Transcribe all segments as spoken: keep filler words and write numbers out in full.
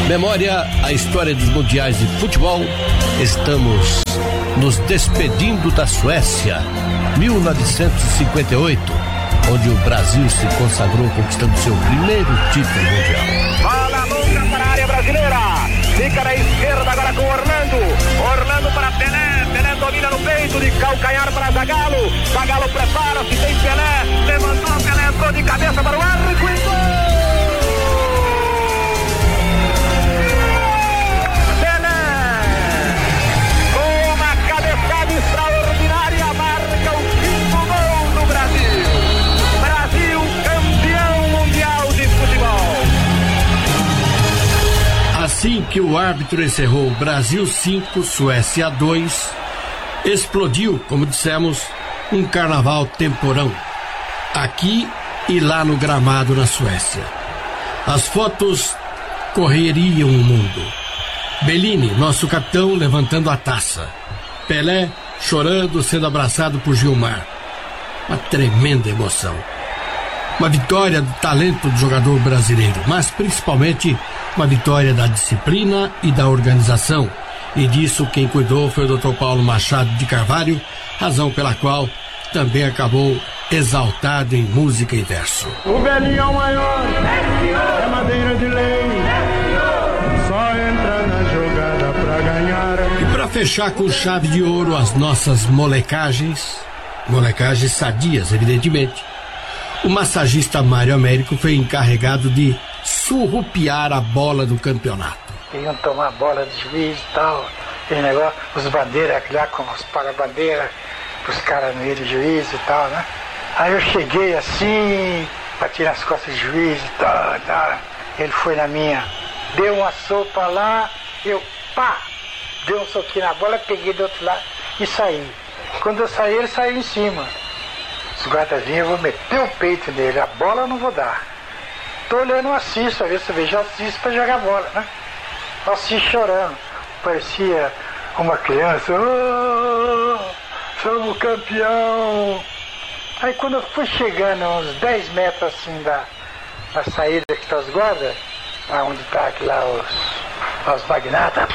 Memória à história dos mundiais de futebol. Estamos nos despedindo da Suécia, mil novecentos e cinquenta e oito, onde o Brasil se consagrou conquistando seu primeiro título mundial. Bola longa para a área brasileira. Fica na esquerda agora com Orlando. Orlando para Pelé. Pelé domina no peito, de calcanhar para Zagallo. Zagallo prepara-se, tem Pelé. Levantou, Pelé entrou de cabeça para o arco e gol! Extraordinária, marca o quinto gol do Brasil. Brasil campeão mundial de futebol. Assim que o árbitro encerrou Brasil cinco, Suécia dois, explodiu, como dissemos, um carnaval temporão, aqui e lá no gramado na Suécia. As fotos correriam o mundo. Bellini, nosso capitão, levantando a taça. Pelé chorando, sendo abraçado por Gilmar. Uma tremenda emoção. Uma vitória do talento do jogador brasileiro, mas principalmente uma vitória da disciplina e da organização. E disso quem cuidou foi o doutor Paulo Machado de Carvalho, razão pela qual também acabou exaltado em música e verso. O velhinho é o maior, é madeira de lei, só entra na jogada pra ganhar. E para fechar com chave de ouro as nossas molecagens, molecagens sadias, evidentemente, o massagista Mário Américo foi encarregado de surrupiar a bola do campeonato. Iam tomar bola de juiz e tal, aquele negócio, os bandeiras lá com os para-bandeiras, os caras no meio do juiz e tal, né? Aí eu cheguei assim, bati nas costas do juiz e tal, tal. Ele foi na minha, deu uma sopa lá, eu pá, dei um soquinho na bola, peguei do outro lado e saí. Quando eu saí, ele saiu em cima. Os guardas vinham, eu vou meter o peito nele, a bola eu não vou dar. Tô olhando o Assis, pra ver se eu vejo o Assis pra jogar bola, né? O Assis chorando, parecia uma criança, oh, somos campeão. Aí quando eu fui chegando uns dez metros assim da, da saída que tá os guardas, onde tá aqui lá os, os magnatas,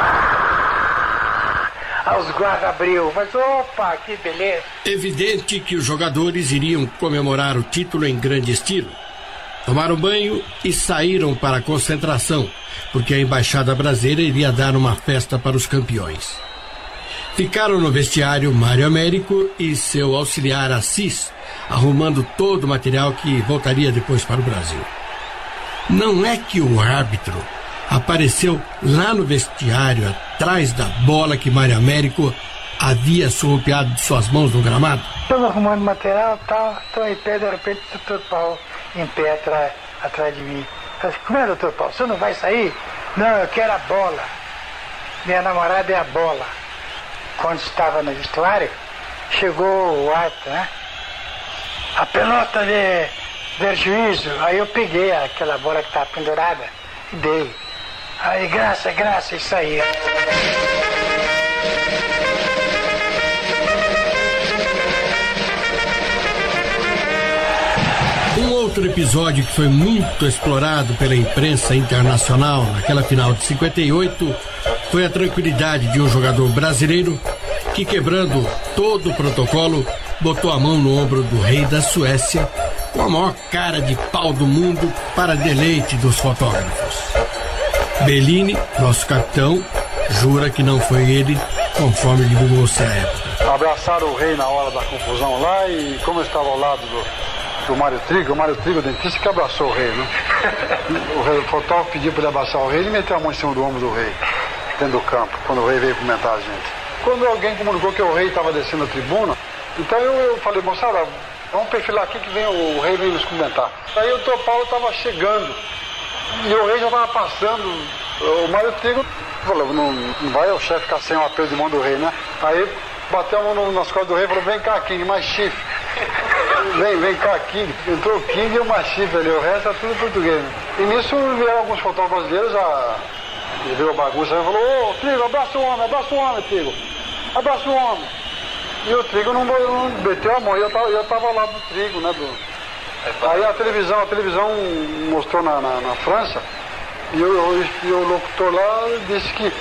pá, aí os guardas abriu, mas opa, que beleza. Evidente que os jogadores iriam comemorar o título em grande estilo. Tomaram banho e saíram para a concentração, porque a embaixada brasileira iria dar uma festa para os campeões. Ficaram no vestiário Mário Américo e seu auxiliar Assis, arrumando todo o material que voltaria depois para o Brasil. Não é que o árbitro apareceu lá no vestiário, atrás da bola que Mário Américo havia surrupiado de suas mãos no gramado? Estava arrumando material e tal, estou em pé, de repente o doutor Paulo em pé atrás, atrás de mim. Eu falei, como é, doutor Paulo, você não vai sair? Não, eu quero a bola. Minha namorada é a bola. Quando estava no vestuário, chegou o árbitro, né? A pelota de, de juízo. Aí eu peguei aquela bola que estava pendurada e dei. Aí, graça, graça, e saía. Um outro episódio que foi muito explorado pela imprensa internacional naquela final de cinquenta e oito foi a tranquilidade de um jogador brasileiro que, quebrando todo o protocolo, botou a mão no ombro do rei da Suécia com a maior cara de pau do mundo para deleite dos fotógrafos. Bellini, nosso capitão, jura que não foi ele, conforme divulgou-se à época. Abraçaram o rei na hora da confusão lá e, como eu estava ao lado do do Mário Trigo, o Mário Trigo, o dentista, que abraçou o rei, né? O, rei, o fotógrafo pediu para ele abraçar o rei e meteu a mão em cima do ombro do rei, dentro do campo, quando o rei veio cumprimentar a gente. Quando alguém comunicou que o rei estava descendo a tribuna, então eu, eu falei, moçada, vamos perfilar aqui que vem o, o rei vem nos cumprimentar. Aí o doutor Paulo estava chegando e o rei já estava passando. O Mário Trigo falou, não, não vai o chefe ficar sem o aperto de mão do rei, né? Aí bateu a mão nas costas do rei e falou, vem cá, King, mais chifre. Vem, vem cá, King. Entrou o King e o Machif ali, o resto é tudo português. Né? E nisso vieram alguns fotógrafos brasileiros, já viu a bagunça e falou, ô, Trigo, abraça o homem, abraça o homem, Trigo. Abraça o homem. E o Trigo não, não meteu a mão, e eu tava, eu tava lá do Trigo, né, do... Aí a televisão, a televisão mostrou na, na, na França E, eu, e o locutor lá disse que,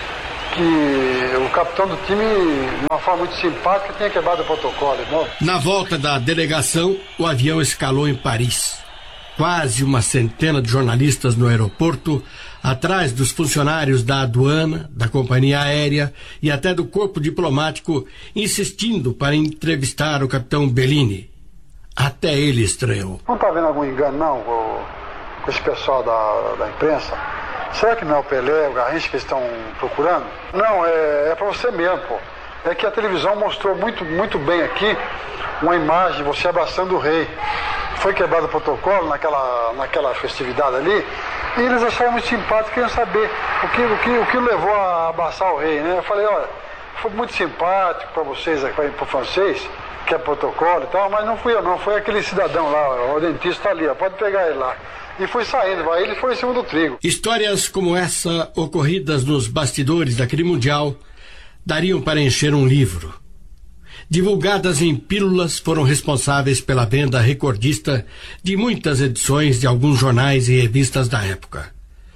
que o capitão do time, de uma forma muito simpática, tinha quebrado o protocolo. Não? Na volta da delegação, o avião escalou em Paris. Quase uma centena de jornalistas no aeroporto, atrás dos funcionários da aduana, da companhia aérea e até do corpo diplomático, insistindo para entrevistar o capitão Bellini. Até ele estranhou. Não está vendo algum engano, não, com, com esse pessoal da, da imprensa? Será que não é o Pelé, o Garrincha que eles estão procurando? Não, é, é para você mesmo, pô. É que a televisão mostrou muito, muito bem aqui uma imagem, você abraçando o rei. Foi quebrado o protocolo naquela, naquela festividade ali, e eles acharam muito simpático, queriam saber o que, o que, o que levou a abraçar o rei, né? Eu falei, olha, foi muito simpático para vocês, para o francês, que é protocolo e tal, mas não fui eu não, foi aquele cidadão lá, o dentista ali, ó, pode pegar ele lá. E fui saindo, aí ele foi em cima do trigo. Histórias como essa, ocorridas nos bastidores daquele Mundial, dariam para encher um livro. Divulgadas em pílulas, foram responsáveis pela venda recordista de muitas edições de alguns jornais e revistas da época.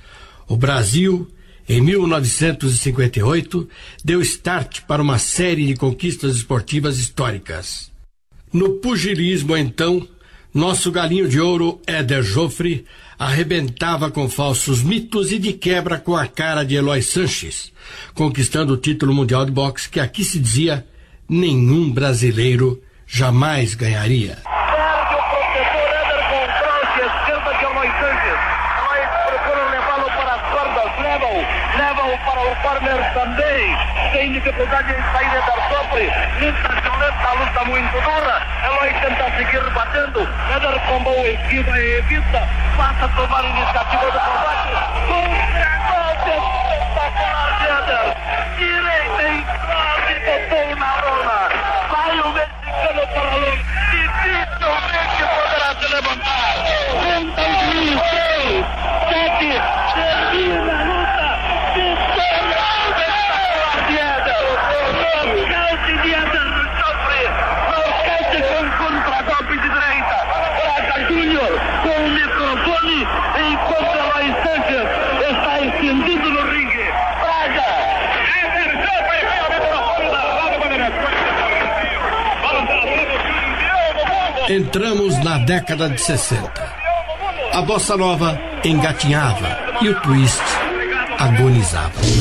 O Brasil, em mil novecentos e cinquenta e oito, deu start para uma série de conquistas esportivas históricas. No pugilismo, então, nosso galinho de ouro, Éder Joffre, arrebentava com falsos mitos e de quebra com a cara de Eloy Sanches, conquistando o título mundial de boxe que aqui se dizia nenhum brasileiro jamais ganharia. Perde o protetor Éder com crosse, esquerda de Eloy Sanches. Eloy procura levá-lo para as cordas, leva-o, leva-o para o corner também. Tem dificuldade em sair Éder Joffre, luta violenta, luta muito dura. Eloy tenta seguir batendo, Éder com boa esquiva e evita, passa a tomar iniciativa do combate. Contra-golpe espetacular de Éder, direita em crosse, botou na lona. Vai o mexicano para longe, dificilmente poderá se levantar. Tenta o juiz, seis, sete, termina a luta. Vitória espetacular de Éder. Nocaute de Éder Joffre. Nocaute com contra-golpe de direita. Braga Júnior com o microfone enquanto Eloy Sanches está estendido no ringue. Braga. Éder Joffre ganha o microfone da Rádio Bandeirantes. Entramos na década de sessenta. A bossa nova engatinhava e o twist agonizava.